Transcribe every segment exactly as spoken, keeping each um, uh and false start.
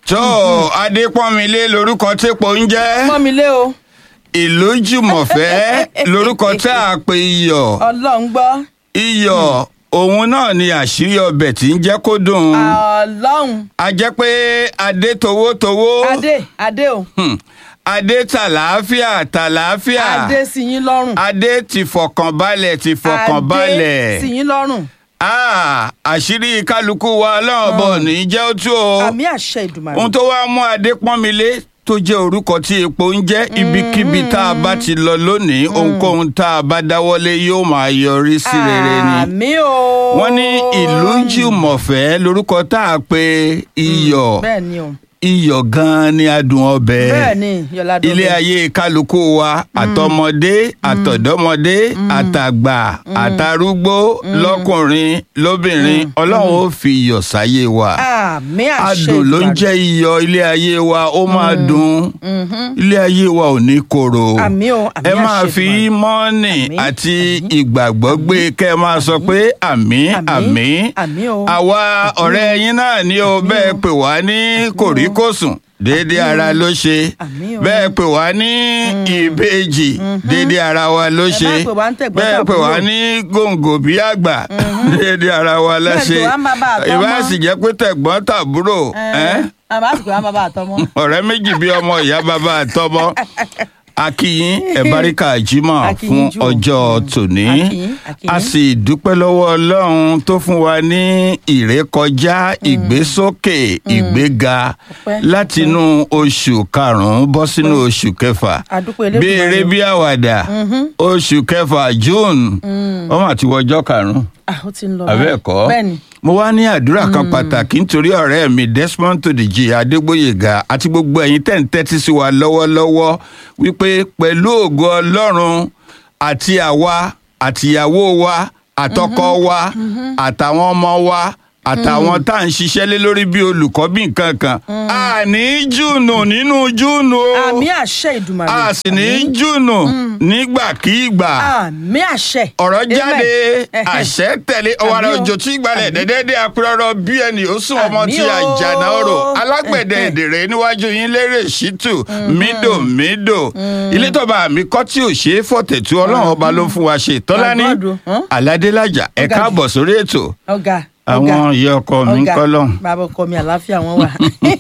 tó Adépọ́nmilé lórúkọ tépo ń jẹ́. Pọ́nmilé o. Ìlú Jùmọ̀fẹ́ lórúkọ tá a pè iyọ̀. Ọlọ́run gbọ́. Iyọ̀ òun náà ni àṣírí ọbẹ̀ tí ń jẹ́ kó dùn. Ọlọ́run. A jẹ́ pé adé towó towó. Adé Adé o. Hmm. Adé tàlàáfíà tàlàáfíà. Adé sí yín lọ́rùn. Adé ti fọkànbalẹ̀ ti fọkànbalẹ̀. Adé sí yín lọ́rùn. Ah, àṣírí kálukú wa ọlọ́run bọ̀ ní jẹ́ ó tú o. Àmì àṣẹ Ìdùmarè. Ohun tó wá mú Adépọ́nmilé tó jẹ́ orúkọ tí epo ń jẹ́ ibikíbi tá a bá ti lọ lónìí ohunkóhun tá a bá dáwọ́lé yóò máa yọrí sí rere ni. Àmì o. Wọ́n ní ìlú Jùmọ̀fẹ́ lórúkọ tá a pè iyọ̀. Bẹ́ẹ̀ ni o. Iyọ̀ gan-an ni adùn ọbẹ̀. Bẹ́ẹ̀ ni yọ̀ládùn. Ilé ayé kálukú wa àtọmọdé àtọ̀dọ́mọdé àtàgbà àtàrúgbó lọ́kùnrin lóbìnrin Ọlọ́run ó fi iyọ̀ sáyé wa. Àmì àṣẹ Adùn ló ń jẹ́ iyọ̀ ilé ayé wa ó máa dùn. Ilé ayé wa ò ní korò. Àmì o. Àmì Ẹ máa àṣẹ fi Ìdùmarè. mọ́ọ̀nì àti ìgbàgbọ́ gbé kẹ́ ẹ máa sọ pé àmì àmì. Àmì o. Àwa ọ̀rẹ́ yín náà ni o bẹ́ẹ̀ pè wá ní kòríkòsùn déédéé ara ló ṣe Àmì o. bẹ́ẹ̀ pè wá ní ìbejì déédéé ara wa ló ṣe bá pè wá ní tẹ̀gbọ́n bẹ́ẹ̀ pè wá ní gòǹgò bí àgbà déédéé ara wa la Bẹ́ẹ̀ ṣe pè wá ń bàbá àtọmọ. ìbá sì jẹ́ pé tẹ̀gbọ́n tàbúrò ẹ́ Àmì àsìkò àwọn bàbá àtọmọ. ọ̀rẹ́ méjì bí ọmọ ìyá bàbá àtọmọ akíyín ẹ̀báríkà jímọ̀ Akíyín fún jù. ọjọ́ tòní Akíyín, akíyín. a sì dúpẹ́ lọ́wọ́ Ọlọ́run tó fún wa ní ìrékọjá ìgbésókè ìgbéga Ọpẹ́, látinú oṣù karùn-ún bọ́ sínú oṣù kẹfà A dúpẹ́ Elédùmarè. bí eré bí àwàdà oṣù kẹfà June ọmọ àti wọjọ́ karùn-ún Ah, ó ti ń lọ. àbẹ́ẹ̀kọ́ Bẹ́ẹ̀ni. mo wá ní àdúrà kan pàtàkì nítorí ọ̀rẹ́ mi Desmond Tudeji Adégbóyèga àti gbogbo ẹ̀yin tẹ́ ń tẹ́tí sí wa lọ́wọ́lọ́wọ́ wípé pẹ̀lú ògo Ọlọ́run àti àwa àtìyàwó wa àtọkọ wa àtàwọn ọmọ wa àtàwọn tá à ń ṣiṣẹ́ lé lórí bí olùkọ́ bí nǹkan kan àní júùnù nínú júùnù o Àmì àṣẹ Ìdùmarè. a sì ní júùnù nígbàkígbà Àmì àṣẹ. ọ̀rọ̀ Amen. jáde àṣẹ tẹ̀lé ọ̀wàrà Àmín o. òjò tí ìgbàlẹ̀ Àmín. dẹ́dẹ́dẹ́ apẹ́rọ́rọ́ bí ẹni ó sún ọmọ Àmín tí o. àjànà ọ̀rọ̀ alágbẹ̀dẹ Ẹ̀hẹ̀. èdèrè níwájú yín lérè ṣítù mídò mídò ilé tọ́ba mi kọ́ tí ò ṣe é fọ̀tẹ̀tù ọlọ́run ọba ló fún wa ṣe Tọ́lání Àgọ́dù, hàn? Aládélájà ẹ Ọ̀gá káàbọ̀ sórí ètò Ọ̀gá. àwọn ìyá ọkọ mi ń kọ́ lọ́hùn. Bàbá ọkọ mi àlàáfíà wọn wà.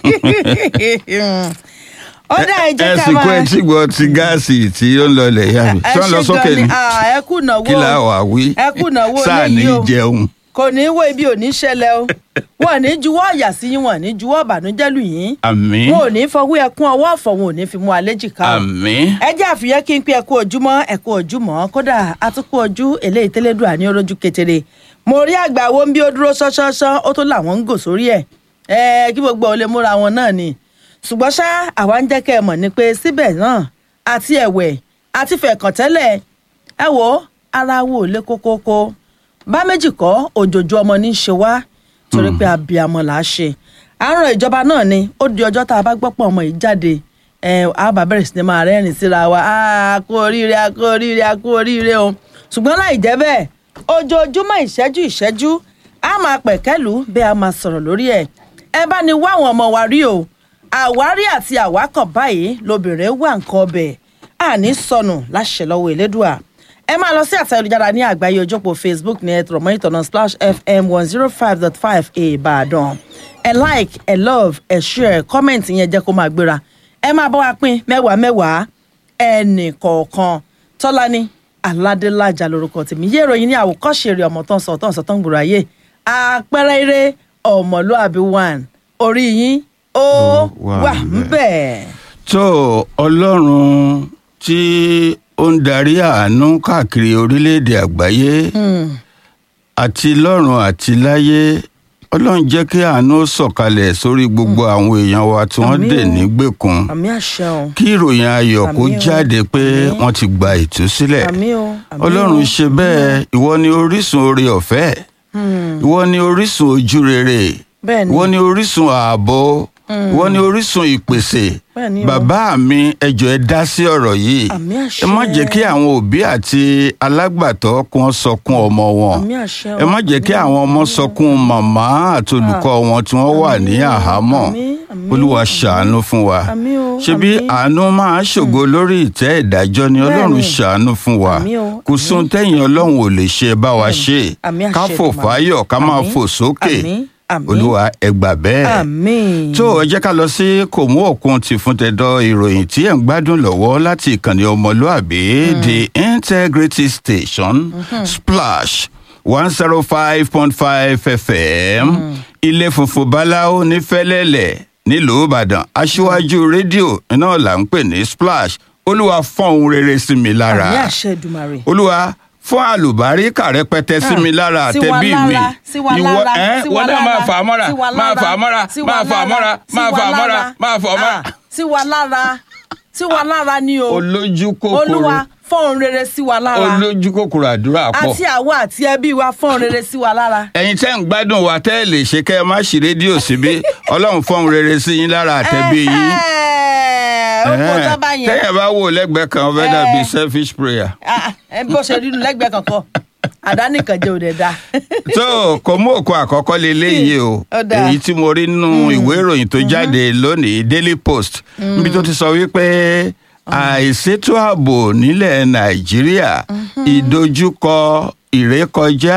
Ó dá ẹ jẹ́ ẹ ká sì kú máa. etí gbọ́ ti gáàsì tí ó ń lọlẹ̀ yá mi Ẹ tí wọ́n lọ ṣé sókè gan ni Ah, ẹ kú náwó. kí la wà wí Ẹ kú náwó sáà ní léyìí o. jẹun. Kò ní wo ibi ò ní ṣẹlẹ̀ o. Wọ́n ò ní juwọ́ ọ̀yà sí yín, wọ́n ò ní juwọ́ ìbànújẹ́ lù yín. àmín Wọn ò ní fọwọ́ ẹkún ọwọ́ ọ̀fọ̀, wọn ò ní fi mú alẹ́ jìká o. àmín. Ẹ jẹ́ àfihàn kí n pé ẹkú ojúmọ́ ẹkú ojúmọ́ kódà àtúkú ojú eléyìí tẹ́lẹ̀dùn àní orójú ketere. Mo rí àgbà wo ń bí ó dúró ṣánṣánṣán ó tó làwọn ń gò sórí ẹ̀. Ẹ kí gbogbo ò lè múra wọn náà ni. Ṣùgbọ́n ṣá àwa ń jẹ́ kẹ́ ẹ mọ̀ ni pé síbẹ̀ náà àti ẹ̀wẹ̀ àti fẹ̀kàn tẹ́lẹ̀ ẹ wò ara wo ò lé kókókó. Bá méjì kọ́ òjòjú ọmọ ní í ṣe wá torí pé abiyamọ là á ṣe. Àárọ̀ ìjọba náà ni ó di ọjọ́ tá a bá gbọ́ pọ̀ ọmọ yìí jáde ẹ a bá bẹ̀rẹ̀ sí ni máa rẹ́rìn síra wa a kú oríire a kú oríire a kú oríire o ṣùgbọ́n láì jẹ́ bẹ́ẹ̀ ojoojúmọ́ ìṣẹ́jú ìṣẹ́jú a máa pẹ̀kẹ́lù bẹ́ẹ̀ a máa sọ̀rọ̀ lórí ẹ̀ ẹ bá ní wá àwọn ọmọ wa rí o àwárí àti àwákàn báyìí lobìnrin wà nǹkan ọbẹ̀ àní sọnù láṣẹ lọ́wọ́ Elédùà ẹ máa lọ sí àtẹ ayélujára ní àgbáyé ojópó Facebook ní ẹtùrọ̀ mọ́ ìtọ̀nà Splash F M one zero five dot five Ìbàdàn ẹ like ẹ love ẹ share comment yẹn jẹ́ kó máa gbéra ẹ máa bá wa pín mẹ́wàá mẹ́wàá ẹnì kọ̀ọ̀kan Tọ́lání Aládélájà lórúkọ tèmi yé ìròyìn ní àwòkọ́ṣe rẹ̀ ọmọ tán sọ tán sọ tán gbòòrò ayé àpẹẹrẹ eré ọmọlúàbí one orí yín ó wà ńbẹ̀. tó Ọlọ́run tí ó ń darí àánú káàkiri orílẹ̀-èdè àgbáyé àti lọ́run àti láyé Ọlọ́run jẹ́ kí àánú sọ̀kalẹ̀ sórí gbogbo àwọn èèyàn wa tí wọ́n Àmín dè o. nígbèkùn àmì àṣẹ o kí ìròyìn ayọ̀ kó Àmín o. jáde pé Àmín. wọ́n ti gba ìtúsílẹ̀ àmì o àmì o. Ọlọ́run ṣe bẹ́ẹ̀ ìwọ ni orísun oore ọ̀fẹ́ ìwọ ni orísun ojú rere bẹ́ẹ̀ ni ìwọ ni orísun ààbò ìwọ ni orísun ìpèsè Bẹ́ẹ̀ ni o. bàbá mi ẹ jọ̀ọ́ ẹ dá sí ọ̀rọ̀ yìí Àmín àṣẹ. ẹ má jẹ́ kí àwọn òbí àti alágbàtọ́ kún sọkún ọmọ wọn Àmín àṣẹ o. ẹ má jẹ́ kí àwọn ọmọ sọkún màmá àti olùkọ́ wọn tí wọ́n wà ní àhámọ́ Àmín, olúwa ṣàánú fún wa ṣebí àánú máa ṣògo lórí ìtẹ́ ìdájọ́ ni ọlọ́run ṣàánú fún wa kò sóhun tẹ́yìn ọlọ́run ò lè ṣe bá wa ṣe ká fò fáyọ̀ ká máa fò sókè olúwa ẹ gbà bẹ́ẹ̀. tó ẹ jẹ́ ká lọ sí kò mú òkun ti fún tẹ̀dọ̀ ìròyìn tí ẹ̀ ń gbádùn lọ́wọ́ láti ìkànnì ọmọlúàbí the integrity station mm-hmm. Splash one zero five point five F M mm. ilé funfun báláwo ní fẹ́lẹ́lẹ̀ nílùú ìbàdàn aṣíwájú rédíò náà là ń pè ní Splash olúwa fọ́n ohun rere sí mi lára àmì àṣẹ Èdùmàrè olúwa fún àlùbáríkà rẹpẹtẹ sí mi lára àtẹbí mi ìwọ ẹ wọn náà máa fà á mọ́ra máa fà á mọ́ra máa fà á mọ́ra máa fà á mọ́ra máa fà á mọ́ra. sí wa lára sí wa lára ni o olójú kòkòrò olúwa fọ́n rere sí wa lára olójú kòkòrò àdúrà pọ̀ àti àwa àti ẹbí wa fọ́n rere sí wa lára. ẹ̀yin tẹ́ ń gbádùn wa tẹ́ ẹ lè ṣe kẹ́ ẹ má ṣí rédíò síbí ọlọ́run fọ́n rere sí yín lára àtẹbí yín tẹ́yẹ̀ bá wò lẹ́gbẹ̀ẹ́ kan fẹ́ dàbí selfish prayer. bó ṣe rí inú lẹ́gbẹ̀ẹ́ kankan àdánìkan jẹ́ òde dá. tó kò mú òkú àkọ́kọ́ leléyìí o èyí tí mo rí nínú ìwé ìròyìn tó jáde lónìí Daily Post níbi tó ti sọ wípé àìṣètò ààbò nílẹ̀ Nàìjíríà ìdojúkọ ìrékọjá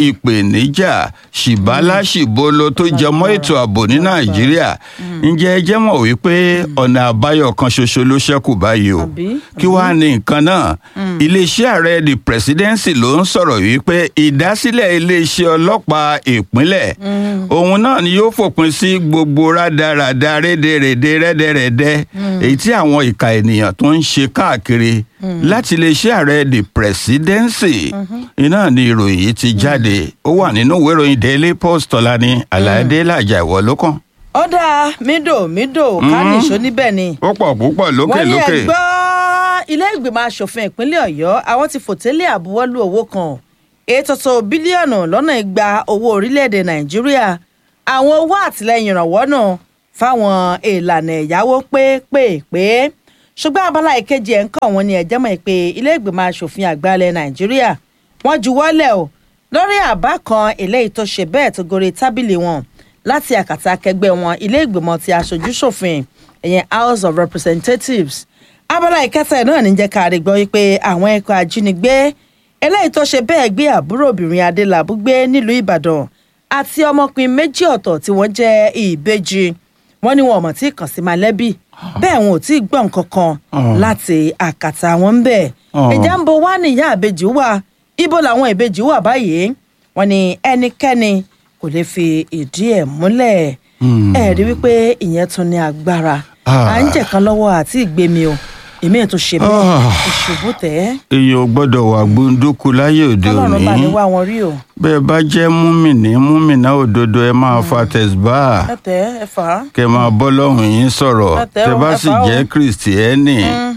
ìpèníjà ṣìbálàṣìbolo tó jẹmọ́ ètò ààbò ní Nàìjíríà ǹjẹ́ ẹ jẹ́ mọ̀ wípé ọ̀nà àbáyọ kan ṣoṣo ló ṣẹ́kù báyìí o kí wàá ní nǹkan náà iléeṣẹ́ ààrẹ the presidency ló ń sọ̀rọ̀ wípé ìdásílẹ̀ iléeṣẹ́ ọlọ́pàá ìpínlẹ̀ òun náà ni yóò fòpin sí gbogbo rádaràda rédèrèdè rẹ́dẹ̀rẹ́dẹ́ èyí tí àwọn ìka ènìyàn tó ń ṣe káàkiri láti iléeṣẹ́ ààrẹ the presidency iná ni ìròyìn yìí ti jáde ó wà nínú ìwé ìròyìn Daily Post tọ́lá ní àlàyé lájà ìwọ ló kàn. ó dáa mídò mídò ká nìṣó níbẹ̀ ni. ó pọ̀ púpọ̀ lókè lókè. wọ́n ní ẹgbọ́ ilé ìgbìmọ̀ asòfin ìpínlẹ̀ Ọ̀yọ́ àwọn ti fòtẹ́lẹ̀ àbúwọ́lù owó kan ètò tó bílíọ̀nù lọ́nà igba owó orílẹ̀-èdè Nàìjíríà àwọn owó àtìlẹ́yìn ìrànwọ́ náà fáwọn ìlànà ẹ̀yáwó pépèpé ṣùgbọ́n abala ìkejì ẹ̀ ń kàn wọ́n ní ẹ̀jẹ̀ mọ̀ pé ilé ìgbìmọ̀ asòfin àgbà ilẹ̀ Nàìjíríà wọ́n juwọ́lẹ̀ o lórí àbá kan eléyìí tó ṣe bẹ́ẹ̀ tó gorí tábìlì wọn láti àkàtà akẹgbẹ́ wọn ilé ìgbìmọ̀ ti aṣojú-ṣòfin ìyẹn House of Representatives abala ìkẹta náà ní jẹ́ ká rí gbọ́ wípé àwọn ẹ̀kọ́ ajínigbé eléyìí tó ṣe bẹ́ẹ̀ gbé àbúrò obìnrin Adélabú gbé nílùú Ìbàdàn àti ọmọkùnrin méjì ọ̀tọ̀ tí wọ́n jẹ́ ìbejì wọ́n ní wọn ò mọ̀ tí kàn sí mọ̀lẹ́bí bẹ́ẹ̀ wọn ò tí ì gbọ́ nǹkan kan láti àkàtà wọn ń bẹ̀ ìjà ń bo wá níyà ìbejì wà ibo làwọn ìbejì wà báyìí wọ́n ní ẹnikẹ́ni kò lè fi ìdí ẹ̀ múlẹ̀ ẹ rí wípé ìyẹn tún ní agbára à ń jẹ̀kan lọ́wọ́ àti ìgbémi o èmi ẹ̀ tó ṣe bẹ́ẹ̀ ìṣubú tẹ̀. èyí ò gbọ́dọ̀ wà gbóńdókù láyé òde òní Ọlọ́run bá ní wá wọn rí o. bẹ́ẹ̀ bá jẹ́ múmìnì múmìnà òdodo ẹ máa fa tẹ̀síbà ẹ tẹ ẹ fà á. kẹ máa bọ́ lọ́hùn yín sọ̀rọ̀ tẹ bá sì jẹ́ kìrìsìtẹ́nì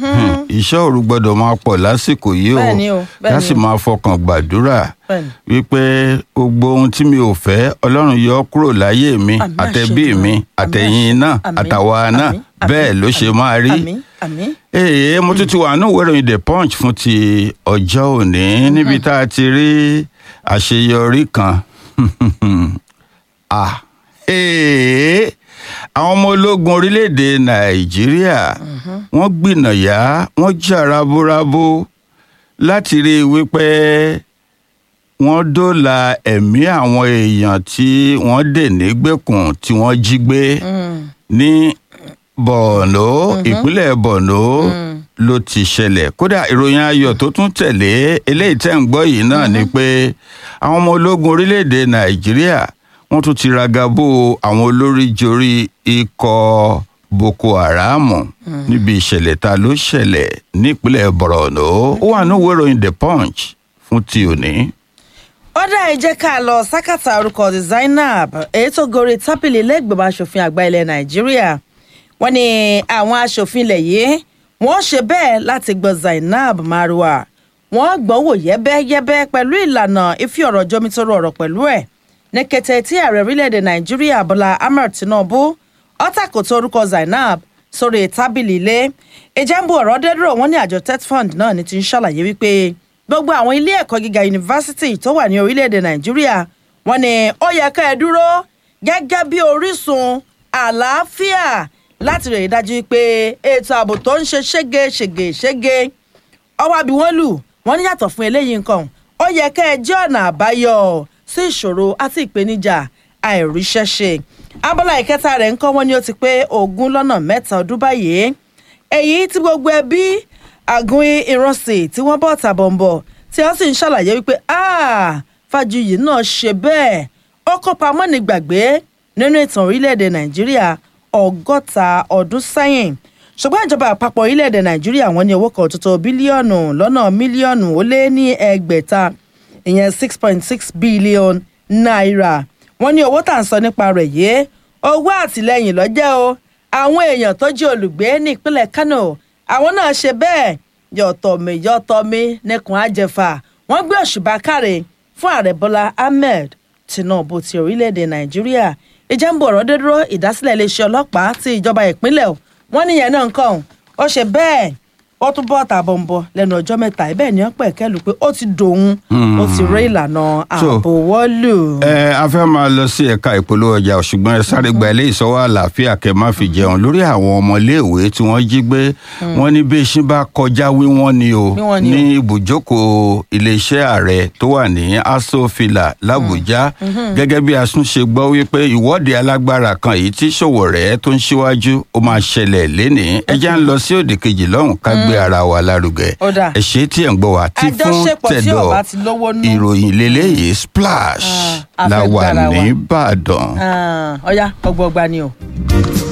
ìṣọ́ òru gbọ́dọ̀ máa pọ̀ lásìkò yìí o ká sì máa fọkàn gbàdúrà wípé gbogbo ohun tí mi ò fẹ́ Ọlọ́run yọ kúrò láyé mi àtẹ̀bí mi àtẹ̀yìn náà àtàwa náà bẹ́ẹ̀ ló ṣe máa rí. Ee mo tún ti wà ní ìwé ìròyìn The Punch fún ti ọjọ́ òní níbi tá a ti rí àṣeyọrí kan. ah ee àwọn ọmọ ológun orílẹ̀-èdè Nàìjíríà wọ́n gbìnàyà wọ́n jà raburabu láti rí i wípé wọ́n dóòlà ẹ̀mí àwọn èèyàn tí wọ́n dè nígbèkùn tí wọ́n jí gbé ní Borno ìpínlẹ̀ Borno ló ti ṣẹlẹ̀ kódà ìròyìn ayọ̀ tó tún tẹ̀lé eléyìí tẹ́ ń gbọ́ yìí náà ni pé àwọn ọmọ ológun orílẹ̀-èdè Nàìjíríà wọ́n tún ti ragabó àwọn olórí jorí ikọ̀ Boko Haram níbi ìṣẹ̀lẹ̀ ta ló ṣẹlẹ̀ nípínlẹ̀ Borno ó wà ní ìwé ìròyìn The Punch fún ti òní. ó dá ẹ jẹ́ ká lọ sákàtà orúkọ Zainab èyí tó gorí tábìlì lẹ́gbẹ̀ẹ́ aṣòfin àgbà ilẹ̀ Nàìjíríà wọ́n ní àwọn aṣòfin ilẹ̀ yìí wọ́n ṣe bẹ́ẹ̀ láti gbọ́ Zainab Marwa wọ́n gbọ́n wò yẹ́bẹ́yẹ́bẹ́ pẹ̀lú ìlànà ìfi ọ̀rọ̀ jomitoro ọ̀rọ̀ pẹ̀lú ẹ̀ ní kété tí ààrẹ orílẹ̀-èdè Nàìjíríà Bọ́lá Ahmed Tinubu ọ́tàkùtà orúkọ Zainab sórí tábìlì ilé ìjẹ́nbù ọ̀rọ̀ dẹ́dúró wọn ní àjọ TETFund náà ní ti ń ṣàlàyé wípé gbogbo àwọn ilé ẹ̀kọ́ gíga yunifásitì tó wà ní orílẹ̀-èdè Nàìjíríà wọ́n ní ó yẹ ká ẹ dúró gẹ́gẹ́ bí orísun àlàáfíà láti rèé dájú pé ètò ààbò tó ń ṣe ṣége ṣége ṣége ọwọ́ àbí wọ́n lù wọ́n ní yàtọ̀ fún eléyìí nǹkan ó yẹ kẹ́ ẹ jẹ́ ọ̀nà àbáyọ sí ìṣòro àti ìpèníjà àìríṣẹ́ṣe abala ìkẹta rẹ̀ ńkọ́ wọ́n ní ó ti pé ogún lọ́nà mẹ́ta ọdún báyìí èyí tí gbogbo ẹbí àgùn ìrọsì tí wọ́n bọ̀ tàbọ̀nbọ̀ tí wọ́n sì ń ṣàlàyé wípé Fájuyì náà ṣe bẹ́ẹ̀ ó kópa mọ́ni gbàgbé nínú ìtàn orílẹ̀-èdè Nàìjíríà ọgọ́ta ọdún sẹ́yìn ṣùgbọ́n ìjọba àpapọ̀ orílẹ̀-èdè Nàìjíríà wọ́n ní owó kan tó tó bílíọ̀nù lọ́nà mílíọ̀nù ó lé ní ẹgbẹ̀ta ìyẹn six point six billion naira wọ́n ní owó tà ń sọ nípa rẹ̀ yìí owó àtìlẹ́yìn lọ́jẹ́ o àwọn èèyàn tó jẹ́ olùgbé ní ìpínlẹ̀ Kánò àwọn náà ṣe bẹ́ẹ̀ yọ̀tọ̀mí yọ̀tọ̀mí nìkan àjẹfà wọ́n gbé òṣùbà káre fún ààrẹ Bọ́lá Ahmed Tinubu ti orílẹ̀-èdè Nàìjíríà ìjẹ́ ń bọ̀ ọ̀rọ̀ dé dúró ìdásílẹ̀ iléeṣẹ́ ọlọ́pàá ti ìjọba ìpínlẹ̀ wọ́n níyẹn náà nǹkan ó ṣe bẹ́ẹ̀ ó tún bọ́ tàbọ̀ ń bọ̀ lẹ́nu ọjọ́ mẹ́ta ibẹ̀ ni wọ́n pẹ̀ kẹ́lu pé ó ti dòun ó ti rí ìlànà ààbò wọ́lù. ẹ a fẹ́ máa lọ sí ẹ̀ka ìpolówó ọjà ṣùgbọ́n ẹ sáré gba ilé ìsọwọ́ àlàáfíà kẹ́ má fi jẹun lórí àwọn ọmọléèwé tí wọ́n jí gbé wọ́n ní bí eṣin bá kọjá wí wọ́n ni o ní ibùjókòó iléeṣẹ́ ààrẹ tó wà ní Aso Villa l'Àbújá gẹ́gẹ́ bí asun ṣe gbọ́ wípé ìwọ́de alágbára kan èyí tí Sowore tó ń ṣíwájú ó máa ṣẹlẹ̀ lénìí ẹ já ń lọ sí òdì kejì lọ́hùn ká gbé ara wa lárugẹ ẹ ṣe tí ẹ ń gbọ́ wá tí fún tẹ̀dọ̀ ìròyìn lélẹ́yìí Splash la wà ní Ìbàdàn. ọ̀ya ọgbọ̀gba ni o.